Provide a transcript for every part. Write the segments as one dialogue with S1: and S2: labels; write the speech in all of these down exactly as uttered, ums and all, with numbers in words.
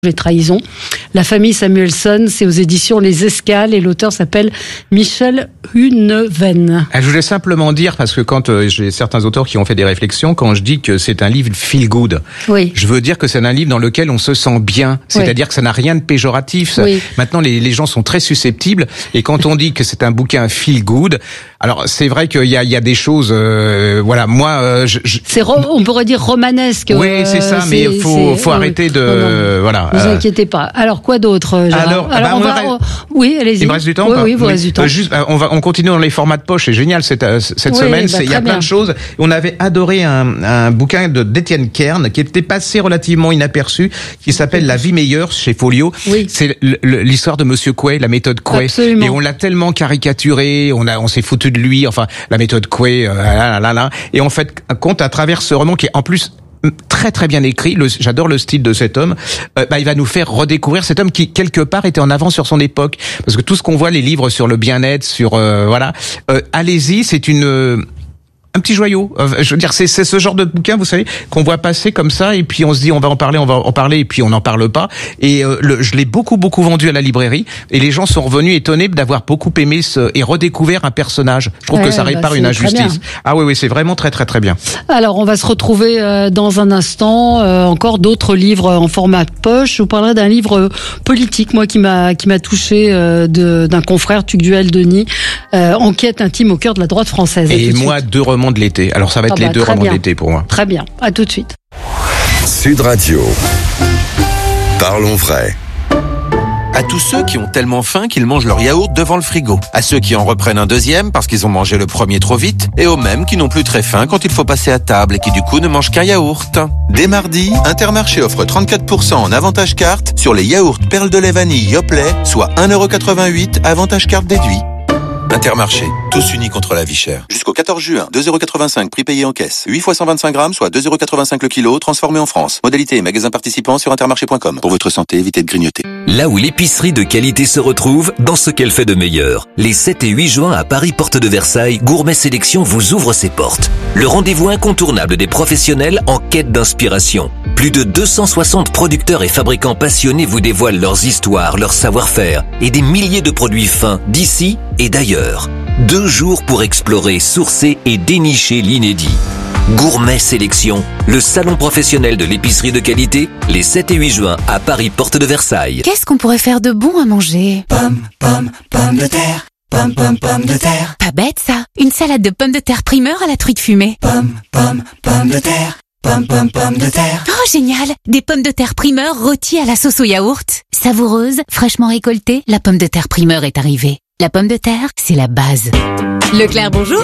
S1: Les trahisons. La famille Samuelson, c'est aux éditions Les Escales et l'auteur s'appelle Michel Huneven.
S2: Je voulais simplement dire, parce que quand euh, j'ai certains auteurs qui ont fait des réflexions, quand je dis que c'est un livre feel good,
S1: oui.
S2: je veux dire que c'est un livre dans lequel on se sent bien. C'est-à-dire oui. que ça n'a rien de péjoratif. Ça.
S1: Oui.
S2: Maintenant, les, les gens sont très susceptibles et quand on dit que c'est un bouquin feel good, alors c'est vrai qu'il y a, il y a des choses, euh, voilà, moi, euh, je, je...
S1: c'est ro- on pourrait dire romanesque.
S2: Oui, c'est ça, euh, mais il faut, faut arrêter de,
S1: non, non,
S2: voilà.
S1: Ne vous euh... inquiétez pas. Alors quoi d'autre, Gérard?
S2: Alors,
S1: alors
S2: bah,
S1: on,
S2: on
S1: va,
S2: va...
S1: on... oui, allez-y.
S2: Il me reste du temps.
S1: Oui,
S2: pas
S1: oui, vous reste du temps.
S2: Euh, juste, on va, on continue dans les formats de poche. C'est génial cette cette
S1: oui,
S2: semaine.
S1: Bah,
S2: il y a plein
S1: bien.
S2: de choses. On avait adoré un, un bouquin de d'Étienne Kern qui était passé relativement inaperçu, qui s'appelle La vie meilleure chez Folio.
S1: Oui.
S2: C'est le, le, l'histoire de Monsieur Coué, la méthode Coué.
S1: Absolument.
S2: Et on l'a tellement caricaturé, on a, on s'est foutu de lui. Enfin, la méthode Coué, euh, là, là, là, là. Et en fait, compte à travers ce roman qui est en plus très très bien écrit, le, j'adore le style de cet homme, euh, bah, il va nous faire redécouvrir cet homme qui quelque part était en avance sur son époque, parce que tout ce qu'on voit, les livres sur le bien-être, sur euh, voilà, euh, allez-y, c'est une euh, un petit joyau. Euh, je veux dire, c'est, c'est ce genre de bouquin, vous savez, qu'on voit passer comme ça, et puis on se dit on va en parler, on va en parler, et puis on n'en parle pas. Et euh, le, je l'ai beaucoup beaucoup vendu à la librairie, et les gens sont revenus étonnés d'avoir beaucoup aimé ce, et redécouvert un personnage. Je trouve ouais, que ça répare bah, une injustice. Ah oui oui, c'est vraiment très très très bien. Alors
S1: on va se retrouver euh, dans un instant. Euh, encore d'autres livres en format de poche. Je vous parlerai d'un livre politique, moi qui m'a qui m'a touché euh, de, d'un confrère, Tugdual Denis, euh, Enquête intime au cœur de la droite française.
S2: Et moi deux romans de l'été. Alors ça va être ah bah, les deux romans de l'été pour moi.
S1: Très bien. À tout de suite.
S3: Sud Radio. Parlons vrai.
S4: À tous ceux qui ont tellement faim qu'ils mangent leur yaourt devant le frigo. À ceux qui en reprennent un deuxième parce qu'ils ont mangé le premier trop vite. Et aux mêmes qui n'ont plus très faim quand il faut passer à table et qui du coup ne mangent qu'un yaourt. Dès mardi, Intermarché offre trente-quatre pour cent en avantage carte sur les yaourts perles de lait vanille Yoplait, soit un euro quatre-vingt-huit avantage carte déduit. Intermarché, tous unis contre la vie chère. Jusqu'au quatorze juin, deux euros quatre-vingt-cinq prix payé en caisse. huit fois cent vingt-cinq grammes, soit deux euros quatre-vingt-cinq le kilo, transformé en France. Modalité et magasins participants sur intermarché point com. Pour votre santé, évitez de grignoter.
S5: Là où l'épicerie de qualité se retrouve, dans ce qu'elle fait de meilleur. Les sept et huit juin à Paris, porte de Versailles, Gourmet Sélection vous ouvre ses portes. Le rendez-vous incontournable des professionnels en quête d'inspiration. Plus de deux cent soixante producteurs et fabricants passionnés vous dévoilent leurs histoires, leur savoir-faire et des milliers de produits fins d'ici et d'ailleurs. Deux jours pour explorer, sourcer et dénicher l'inédit. Gourmet Sélection, le salon professionnel de l'épicerie de qualité, les sept et huit juin à Paris, porte de Versailles.
S6: Qu'est-ce qu'on pourrait faire de bon à manger?
S7: Pommes, pommes, pommes de terre. Pommes, pommes, pommes de terre.
S6: Pas bête ça. Une salade de pommes de terre primeur à la truite fumée.
S7: Pommes, pommes, pommes de terre. Pommes, pommes, pommes de terre.
S6: Oh génial! Des pommes de terre primeur rôties à la sauce au yaourt. Savoureuse, fraîchement récoltée, la pomme de terre primeur est arrivée. La pomme de terre, c'est la base.
S8: Leclerc, bonjour.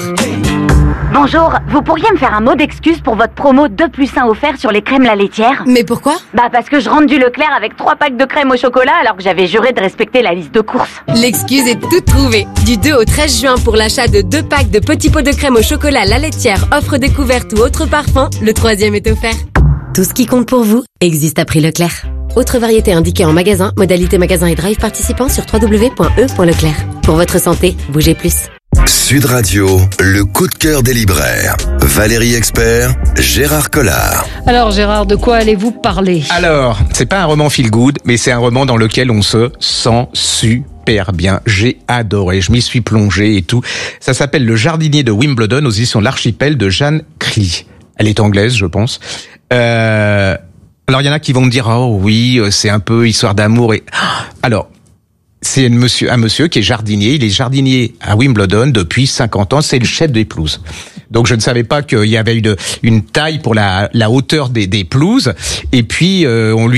S9: Bonjour, vous pourriez me faire un mot d'excuse pour votre promo deux plus un offert sur les crèmes la laitière?
S8: Mais pourquoi?
S9: Bah parce que je rentre du Leclerc avec trois packs de crème au chocolat alors que j'avais juré de respecter la liste de courses.
S8: L'excuse est toute trouvée. Du deux au treize juin pour l'achat de deux packs de petits pots de crème au chocolat la laitière, offre découverte ou autre parfum, le troisième est offert.
S10: Tout ce qui compte pour vous existe à prix Leclerc. Autre variété indiquée en magasin, modalité magasin et drive participant sur w w w point e point leclerc. Pour votre santé, bougez plus.
S3: Sud Radio, le coup de cœur des libraires. Valérie Expert, Gérard Collard.
S1: Alors Gérard, de quoi allez-vous parler?
S2: Alors, c'est pas un roman feel good, mais c'est un roman dans lequel on se sent super bien. J'ai adoré, je m'y suis plongé et tout. Ça s'appelle Le jardinier de Wimbledon aux éditions L'Archipel de Jeanne Cly. Elle est anglaise, je pense. Euh... Alors il y en a qui vont me dire oh oui, c'est un peu histoire d'amour et alors c'est un monsieur, un monsieur qui est jardinier, il est jardinier à Wimbledon depuis cinquante ans, c'est le chef des pelouses. Donc je ne savais pas qu'il y avait une, une taille pour la, la hauteur des, des pelouses et puis euh, on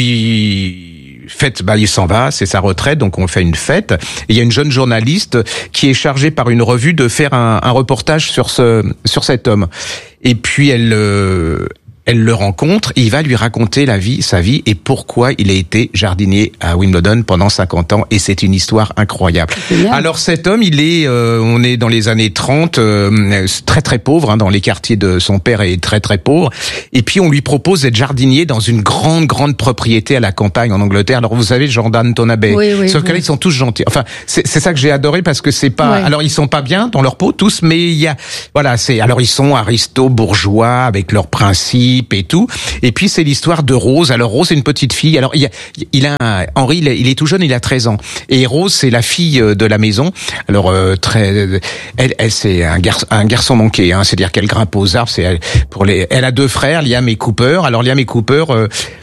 S2: lui fête, bah il s'en va, c'est sa retraite, donc on fait une fête. Et il y a une jeune journaliste qui est chargée par une revue de faire un, un reportage sur ce sur cet homme. Et puis elle euh, Elle le rencontre et il va lui raconter la vie, sa vie et pourquoi il a été jardinier à Wimbledon pendant cinquante ans et c'est une histoire incroyable. Alors cet homme, il est, euh, on est dans les années trente, euh, très très pauvre, hein, dans les quartiers de son père est très très pauvre et puis on lui propose d'être jardinier dans une grande grande propriété à la campagne en Angleterre. Alors vous savez, Jordan Tonabay, oui, oui, sauf oui. que là ils sont tous gentils. Enfin c'est, c'est ça que j'ai adoré parce que c'est pas, ouais. alors ils sont pas bien dans leur peau tous, mais il y a, voilà, c'est, alors ils sont aristos bourgeois avec leurs principes. slip et tout. Et puis c'est l'histoire de Rose. Alors Rose, c'est une petite fille. Alors il, y a, il a un, Henri, il est, il est tout jeune, il a treize ans. Et Rose, c'est la fille de la maison. Alors euh, très, elle, elle c'est un garçon, un garçon manqué. Hein, c'est-à-dire qu'elle grimpe aux arbres. C'est elle, pour les. Elle a deux frères, Liam et Cooper. Alors Liam et Cooper. Euh,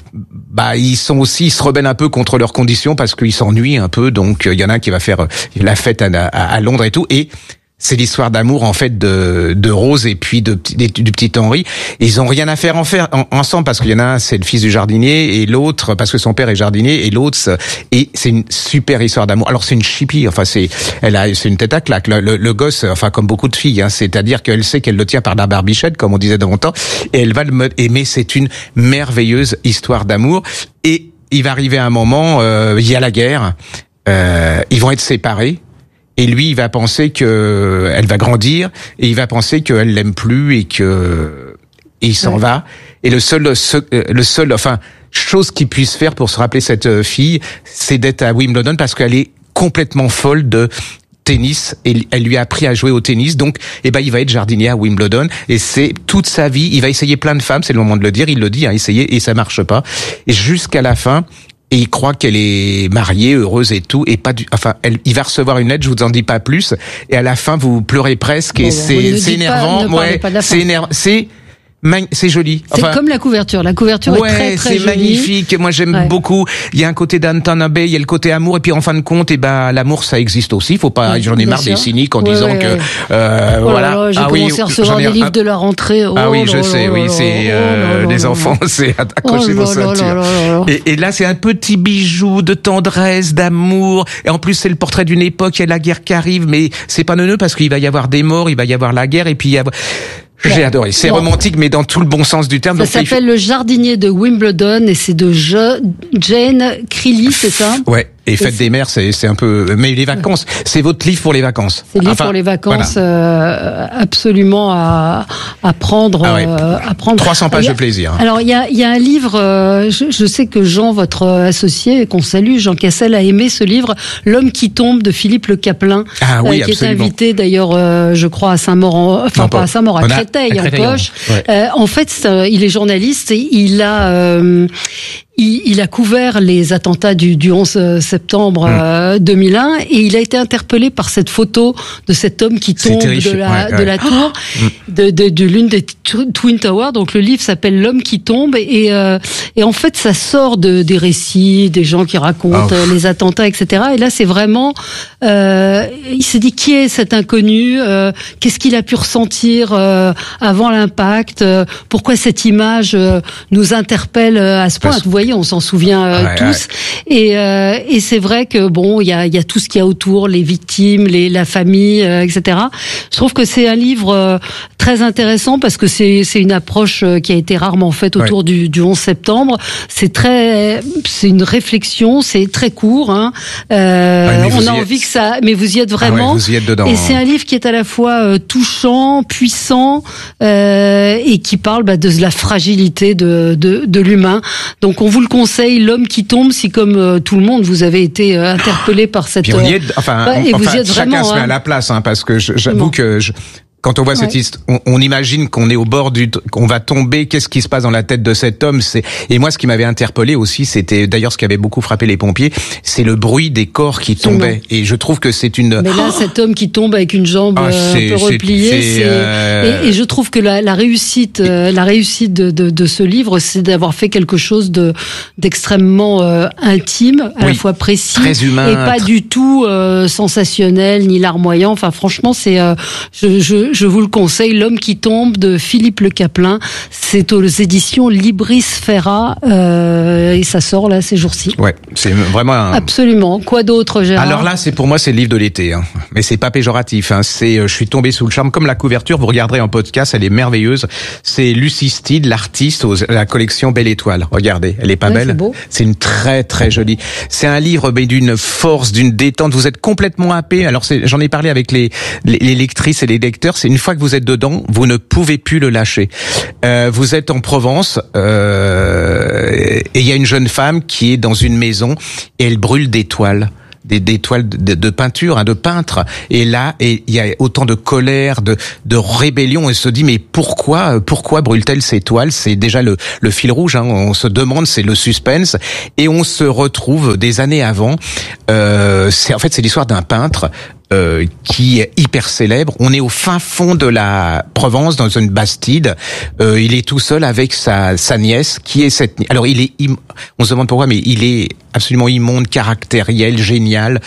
S2: Bah, ils sont aussi, ils se rebellent un peu contre leurs conditions parce qu'ils s'ennuient un peu. Donc, il y en a un qui va faire la fête à, à, à Londres et tout. Et c'est l'histoire d'amour en fait de, de Rose et puis de, de du petit Henri. Et ils ont rien à faire en faire en, ensemble parce qu'il y en a un, c'est le fils du jardinier et l'autre parce que son père est jardinier et l'autre et c'est une super histoire d'amour. Alors c'est une chipie, enfin c'est, elle a, c'est une tête à claque. Le, le, le gosse, enfin comme beaucoup de filles, hein, c'est-à-dire qu'elle sait qu'elle le tient par la barbichette comme on disait dans mon temps et elle va le aimer. C'est une merveilleuse histoire d'amour et il va arriver un moment, euh, il y a la guerre, euh, ils vont être séparés. Et lui, il va penser que elle va grandir, et il va penser qu'elle l'aime plus et que et il s'en ouais. va. Et le seul, le seul, enfin, chose qu'il puisse faire pour se rappeler cette fille, c'est d'être à Wimbledon parce qu'elle est complètement folle de tennis et elle lui a appris à jouer au tennis. Donc, eh ben, il va être jardinier à Wimbledon et c'est toute sa vie. Il va essayer plein de femmes, c'est le moment de le dire. Il le dit, hein, essayer et ça marche pas. Et jusqu'à la fin. Et il croit qu'elle est mariée, heureuse et tout, et pas du. Enfin, elle, il va recevoir une lettre. Je vous en dis pas plus. Et à la fin, vous pleurez presque. Et bon, c'est, c'est énervant. Pas, ouais, c'est énervant. C'est. C'est joli.
S1: Enfin, c'est comme la couverture. La couverture
S2: ouais,
S1: est très très
S2: c'est
S1: jolie.
S2: Magnifique. Moi j'aime ouais. beaucoup. Il y a un côté d'Anton Abbey, il y a le côté amour et puis en fin de compte, et eh ben l'amour ça existe aussi. Il faut pas. Ouais, j'en ai marre sûr. des cyniques en ouais, disant ouais, que euh,
S1: oh
S2: voilà.
S1: Là, j'ai
S2: ah
S1: commencé
S2: oui,
S1: à recevoir des livres de la rentrée. Oh
S2: ah oui,
S1: là
S2: je
S1: là
S2: sais.
S1: là
S2: oui,
S1: là
S2: c'est euh,
S1: là
S2: les
S1: là
S2: enfants, c'est accrochez
S1: oh
S2: vos ceintures. Et, et là c'est un petit bijou de tendresse, d'amour. Et en plus c'est le portrait d'une époque. Il y a la guerre qui arrive, mais c'est pas neuneux parce qu'il va y avoir des morts, il va y avoir la guerre et puis il y a J'ai bon. adoré. C'est bon. romantique, mais dans tout le bon sens du terme.
S1: Ça
S2: donc
S1: s'appelle il... Le jardinier de Wimbledon et c'est de Je... Jane Creeley, c'est ça?
S2: Ouais. Et Fête des mères, c'est, c'est un peu... Mais les vacances, c'est votre livre pour les vacances.
S1: C'est le livre enfin, pour les vacances, voilà. euh, absolument à, à prendre.
S2: Ah ouais.
S1: euh, à prendre.
S2: trois cents pages
S1: a,
S2: de plaisir.
S1: Alors, il y a, il y a un livre, euh, je, je sais que Jean, votre associé, qu'on salue, Jean Cassel, a aimé ce livre, L'homme qui tombe, de Philippe Le Caplin.
S2: Ah oui,
S1: euh, qui
S2: absolument.
S1: est invité d'ailleurs, euh, je crois, à Saint-Maur, enfin non, pas à Saint-Maur, à Créteil, en poche.
S2: Ouais.
S1: Euh, en fait, ça, il est journaliste, et il a... Euh, Il, il a couvert les attentats du, du onze septembre euh, deux mille un et il a été interpellé par cette photo de cet homme qui tombe de la, ouais, ouais. de la tour, de, de, de l'une des Twin Towers. Donc le livre s'appelle L'homme qui tombe et, euh, et en fait ça sort de, des récits, des gens qui racontent oh. les attentats, et cetera. Et là c'est vraiment, euh, il s'est dit qui est cet inconnu, euh, qu'est-ce qu'il a pu ressentir euh, avant l'impact, euh, pourquoi cette image euh, nous interpelle à ce point. Parce... Vous voyez, on s'en souvient euh, ouais, tous. Ouais. Et, euh, et c'est vrai que bon, il y a, y a tout ce qu'il y a autour, les victimes, les, la famille, euh, et cetera. Je trouve que c'est un livre euh, très intéressant parce que c'est, c'est une approche euh, qui a été rarement faite autour ouais. du, du onze septembre. C'est très, c'est une réflexion, c'est très court. Hein. Euh, ouais, on a envie êtes... que ça, mais vous y êtes vraiment.
S2: Ah ouais, vous y êtes dedans.
S1: Et c'est un livre qui est à la fois euh, touchant, puissant euh, et qui parle bah, de la fragilité de, de, de l'humain. Donc on vous le conseille, L'homme qui tombe, si comme euh, tout le monde vous avez été euh, interpellé par cette...
S2: Puis on y est, enfin,
S1: bah,
S2: on,
S1: et
S2: enfin
S1: vous y êtes
S2: chacun
S1: vraiment,
S2: se met
S1: hein.
S2: à la place, hein, parce que je, j'avoue que... Je... Quand on voit cette
S1: ouais.
S2: histoire, on, on imagine qu'on est au bord du, qu'on va tomber. Qu'est-ce qui se passe dans la tête de cet homme? C'est et moi, ce qui m'avait interpellé aussi, c'était d'ailleurs ce qui avait beaucoup frappé les pompiers, c'est le bruit des corps qui tombaient. Et je trouve que c'est une.
S1: Mais là, oh cet homme qui tombe avec une jambe ah, un peu repliée, c'est, c'est, euh... et, et je trouve que la, la réussite, euh, la réussite de, de, de ce livre, c'est d'avoir fait quelque chose de d'extrêmement euh, intime, à oui, la fois précis,
S2: très humain,
S1: et pas du tout euh, sensationnel ni larmoyant. Enfin, franchement, c'est, euh, je, je Je vous le conseille, L'homme qui tombe de Philippe Le Caplin. C'est aux éditions Libris Ferra euh, et ça sort là ces jours-ci.
S2: Ouais, c'est vraiment un...
S1: Absolument. Quoi d'autre, Gérard?
S2: Alors là, c'est pour moi c'est le livre de l'été, hein. Mais c'est pas péjoratif. Hein. C'est, euh, je suis tombé sous le charme. Comme la couverture, vous regarderez en podcast, elle est merveilleuse. C'est Lucie Steed, l'artiste, aux, la collection Belle Étoile. Regardez, elle est pas ouais, belle.
S1: C'est beau.
S2: C'est une très très jolie. C'est un livre mais d'une force, d'une détente. Vous êtes complètement happé. Alors c'est, j'en ai parlé avec les, les, les lectrices et les lecteurs. C'est une fois que vous êtes dedans, vous ne pouvez plus le lâcher. Euh, vous êtes en Provence euh, et il y a une jeune femme qui est dans une maison et elle brûle des toiles. des, des toiles de, de peinture, hein, de peintre. Et là, et il y a autant de colère, de, de rébellion. Et se dit mais pourquoi, pourquoi brûle-t-elle ces toiles? C'est déjà le, le fil rouge. Hein, on se demande, c'est le suspense. Et on se retrouve des années avant. Euh, c'est en fait c'est l'histoire d'un peintre. Euh, qui est hyper célèbre. On est au fin fond de la Provence, dans une bastide. Euh, il est tout seul avec sa, sa nièce, qui est cette... Alors, il est... Im... On se demande pourquoi, mais il est absolument immonde, caractériel, génial.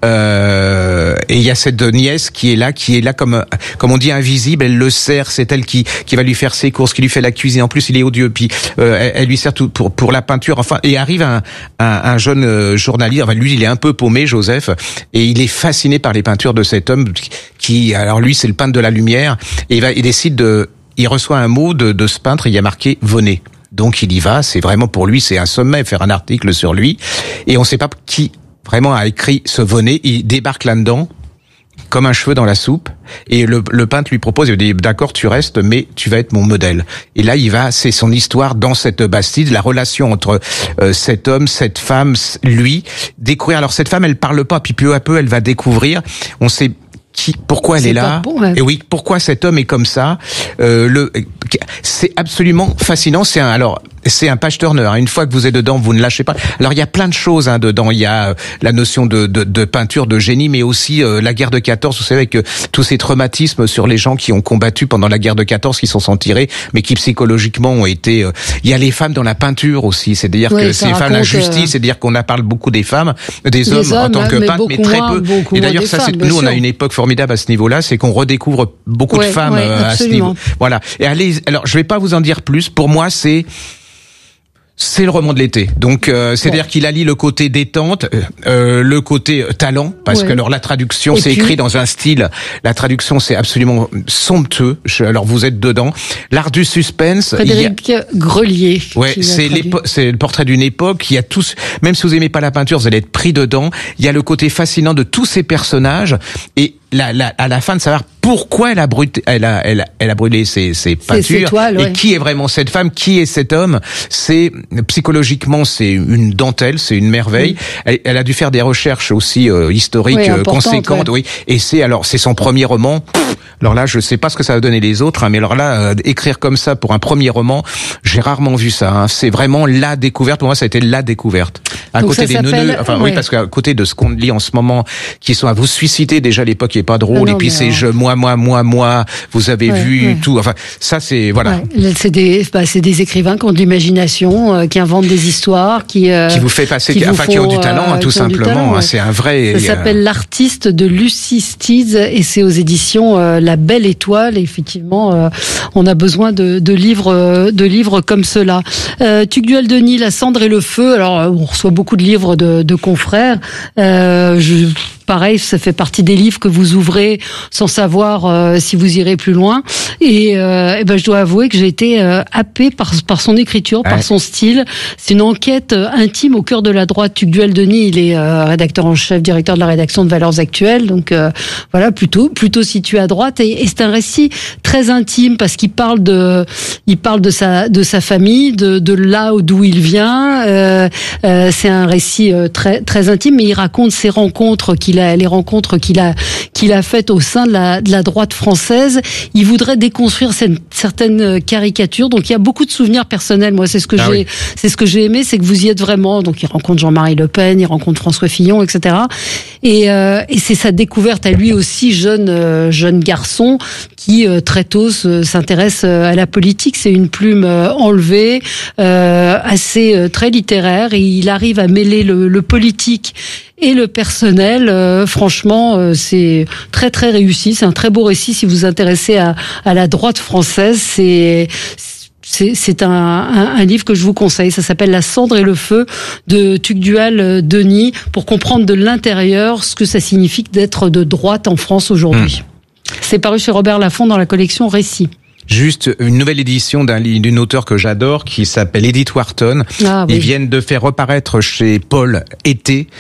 S2: Euh, et il y a cette nièce qui est là, qui est là comme, comme on dit, invisible. Elle le sert. C'est elle qui, qui va lui faire ses courses, qui lui fait la cuisine. En plus, il est odieux. Puis, euh, elle, elle lui sert tout pour, pour la peinture. Enfin, et arrive un, un, un jeune euh, journaliste. Enfin, lui, il est un peu paumé, Joseph. Et il est fasciné par les peintures de cet homme qui, alors lui, c'est le peintre de la lumière, et il va, il décide de, il reçoit un mot de, de ce peintre, et il y a marqué Venet. Donc il y va, c'est vraiment pour lui, c'est un sommet, faire un article sur lui, et on ne sait pas qui vraiment a écrit ce Venet. Il débarque là-dedans comme un cheveu dans la soupe, et le, le peintre lui propose, il dit d'accord, tu restes, mais tu vas être mon modèle. Et là, il va, c'est son histoire dans cette bastide, la relation entre euh, cet homme, cette femme, lui, découvrir. Alors cette femme, elle parle pas, puis peu à peu, elle va découvrir. On sait qui, pourquoi elle
S1: c'est
S2: est là,
S1: bon, ouais.
S2: Et oui, pourquoi cet homme est comme ça. Euh, le, c'est absolument fascinant. C'est un, alors. C'est un page turner. Une fois que vous êtes dedans, vous ne lâchez pas. Alors il y a plein de choses hein, dedans. Il y a euh, la notion de, de, de peinture, de génie, mais aussi euh, la guerre de quatorze. Vous savez que tous ces traumatismes sur les gens qui ont combattu pendant la guerre de quatorze, qui s'en sont tirés, mais qui psychologiquement ont été. Euh... Il y a les femmes dans la peinture aussi. C'est-à-dire oui, que ces femmes, la justice, euh... c'est-à-dire qu'on a parle beaucoup des femmes, des hommes, hommes en tant que peintres, mais très moins, peu. Et d'ailleurs, ça, c'est, nous, on a une époque formidable à ce niveau-là, c'est qu'on redécouvre beaucoup ouais, de femmes
S1: ouais,
S2: euh, à ce niveau. Voilà. Et allez, alors je vais pas vous en dire plus. Pour moi, c'est C'est le roman de l'été. Donc, euh, c'est-à-dire bon. qu'il allie le côté détente, euh, le côté talent, parce ouais. que alors la traduction, Et c'est puis... écrit dans un style. La traduction, c'est absolument somptueux. Je, alors, vous êtes dedans. L'art du suspense.
S1: Frédéric
S2: il y a...
S1: Grelier.
S2: Ouais, c'est, c'est le portrait d'une époque. Il y a tous, même si vous aimez pas la peinture, vous allez être pris dedans. Il y a le côté fascinant de tous ces personnages. Et la, la, à la fin, de savoir pourquoi elle a brûlé, elle a, elle a, elle a brûlé ses, ses peintures.
S1: Toiles, ouais.
S2: Et qui est vraiment cette femme, qui est cet homme. C'est, psychologiquement, c'est une dentelle, c'est une merveille. Oui. Elle, elle a dû faire des recherches aussi euh, historiques oui, euh, conséquentes, ouais. oui. Et c'est alors, c'est son premier roman. Pff, alors là, je sais pas ce que ça va donner les autres, hein, mais alors là, euh, écrire comme ça pour un premier roman, j'ai rarement vu ça. Hein. C'est vraiment la découverte. Pour moi, ça a été la découverte. À
S1: Donc
S2: côté des neuneux, enfin ouais. oui, parce qu'à côté de ce qu'on lit en ce moment, qui sont à vous suiciter. Déjà, à l'époque, qui est pas drôle. Ah non, et puis c'est je, moi, moi, moi, moi. Vous avez ouais, vu ouais. tout. Enfin, ça, c'est voilà.
S1: Ouais. C'est des, bah, c'est des écrivains qui ont de l'imagination, euh, qui inventent des histoires, qui euh,
S2: qui vous fait passer, qui enfin, font, qui ont du talent, euh, tout simplement. Talent, ouais. hein, c'est un vrai.
S1: Ça s'appelle euh... L'artiste de Lucie Steeds et c'est aux éditions euh, La Belle Étoile. Et effectivement, euh, on a besoin de, de livres, euh, de livres comme cela. Euh, Tugdual-Denis, La Cendre et le Feu. Alors, on reçoit beaucoup de livres de, de confrères. Euh, je, pareil, ça fait partie des livres que vous ouvrez sans savoir euh, si vous irez plus loin. Et, euh, et ben, je dois avouer que j'ai été euh, happée par, par son écriture, ouais. par son style. C'est une enquête euh, intime au cœur de la droite. Tugdual-Denis, il est euh, rédacteur en chef, directeur de la rédaction de Valeurs Actuelles. Donc euh, voilà, plutôt plutôt situé à droite. Et, et c'est un récit très intime parce qu'il parle de, il parle de sa de sa famille, de, de là d'où il vient. Euh, euh, c'est un récit euh, très très intime, mais il raconte ses rencontres qu'il a, les rencontres qu'il a qu'il a faites au sein de la de la droite française. Il voudrait déconstruire cette, certaines caricatures. Donc il y a beaucoup de souvenirs personnels. Moi, c'est ce que ah j'ai, oui. c'est ce que j'ai aimé, c'est que vous y êtes vraiment. Donc il rencontre Jean-Marie Le Pen, il rencontre François Fillon, et cetera. Et, euh, et c'est sa découverte à lui aussi, jeune euh, jeune garçon, qui euh, très tôt se, s'intéresse à la politique. C'est une plume euh, enlevée, euh, assez euh, très littéraire, et il arrive à mêler le, le politique et le personnel. Euh, franchement, euh, c'est très très réussi. C'est un très beau récit. Si vous vous intéressez à, à la droite française, c'est C'est, c'est un, un, un livre que je vous conseille. Ça s'appelle La Cendre et le Feu de Tugdual-Denis, pour comprendre de l'intérieur ce que ça signifie d'être de droite en France aujourd'hui. Mmh. C'est paru chez Robert Laffont dans la collection Récits.
S2: Juste une nouvelle édition d'un, d'une auteure que j'adore qui s'appelle Edith Wharton. Ah, oui. Ils viennent de faire reparaître chez Paul Été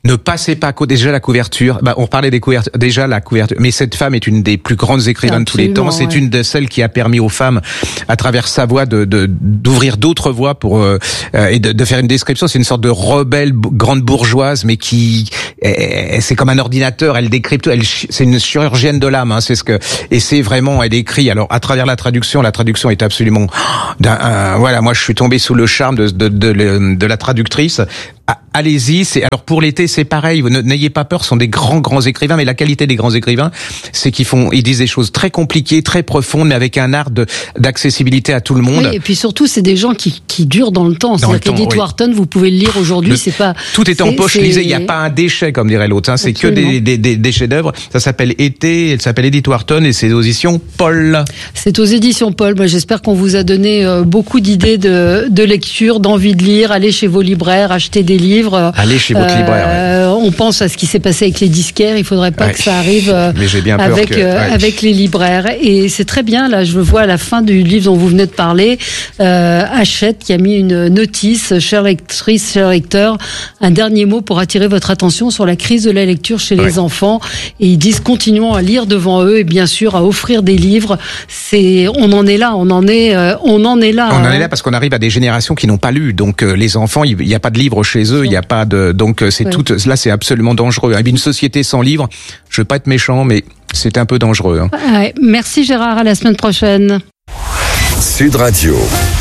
S2: Ne passez pas à côté. Déjà la couverture. Bah, on parlait des couvertures. Déjà la couverture. Mais cette femme est une des plus grandes écrivains de tous les temps. C'est ouais. une de celles qui a permis aux femmes, à travers sa voix, de, de d'ouvrir d'autres voies pour euh, et de, de faire une description. C'est une sorte de rebelle grande bourgeoise, mais qui est, c'est comme un ordinateur. Elle décrypte. Elle, c'est une chirurgienne de l'âme. Hein, c'est ce que. Et c'est vraiment. Elle écrit. Alors à travers la traduction, la traduction est absolument. D'un, un, voilà. Moi, je suis tombé sous le charme de de de, de, de la traductrice. Allez-y, c'est alors pour l'été c'est pareil, vous n'ayez pas peur, ce sont des grands grands écrivains, mais la qualité des grands écrivains, c'est qu'ils font, ils disent des choses très compliquées, très profondes, mais avec un art de d'accessibilité à tout le monde.
S1: Oui, et puis surtout c'est des gens qui qui durent dans le temps. C'est-à-dire qu'Edith oui. Wharton, vous pouvez le lire aujourd'hui, le, c'est pas
S2: tout est, c'est, en poche, c'est... lisez, il n'y a pas un déchet comme dirait l'autre, hein, c'est Absolument. que des, des, des, des chefs-d'œuvre. Ça s'appelle Été, elle s'appelle Edith Wharton et c'est aux éditions Paul.
S1: C'est aux éditions Paul. Moi, j'espère qu'on vous a donné euh, beaucoup d'idées de de lecture, d'envie de lire. Allez chez vos libraires, achetez des livres.
S2: Allez chez votre libraire.
S1: Euh, ouais. On pense à ce qui s'est passé avec les disquaires. Il faudrait pas ouais. que ça arrive euh,
S2: Mais j'ai bien peur
S1: avec
S2: que, ouais.
S1: euh, avec les libraires. Et c'est très bien. Là, je vois à la fin du livre dont vous venez de parler, euh, Hachette qui a mis une notice, chère lectrice, cher lecteur, un dernier mot pour attirer votre attention sur la crise de la lecture chez ouais. les enfants. Et ils disent continuons à lire devant eux et bien sûr à offrir des livres. C'est, on en est là. On en est, euh, on en est là.
S2: On
S1: hein.
S2: en est là parce qu'on arrive à des générations qui n'ont pas lu. Donc euh, les enfants, il n'y a pas de livres chez eux. Il n'y a pas de donc c'est ouais. tout là c'est absolument dangereux. Une société sans livres, je veux pas être méchant, mais c'est un peu dangereux. Hein.
S1: Ouais. Merci Gérard, à la semaine prochaine.
S3: Sud Radio.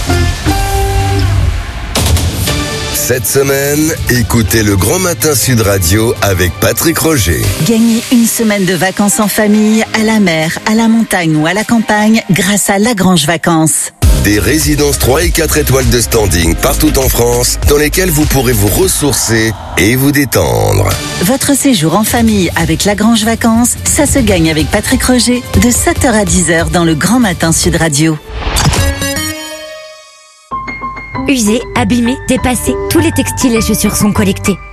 S3: Cette semaine, écoutez le Grand Matin Sud Radio avec Patrick Roger.
S11: Gagnez une semaine de vacances en famille, à la mer, à la montagne ou à la campagne grâce à Lagrange Vacances.
S3: Des résidences trois et quatre étoiles de standing partout en France dans lesquelles vous pourrez vous ressourcer et vous détendre.
S11: Votre séjour en famille avec Lagrange Vacances, ça se gagne avec Patrick Roger de sept heures à dix heures dans le Grand Matin Sud Radio.
S12: Usés, abîmés, dépassés, tous les textiles et chaussures sont collectés.